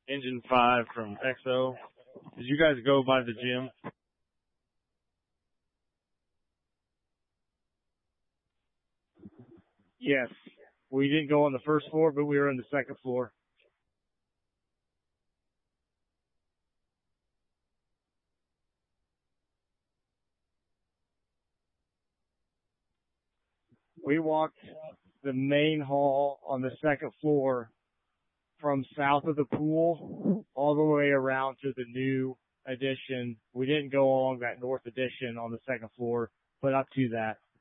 Engine 5 from XO. Did you guys go by the gym? Yes. We didn't go on the first floor, but we were on the second floor. We walked the main hall on the second floor from south of the pool all the way around to the new addition. We didn't go along that north addition on the second floor, but up to that.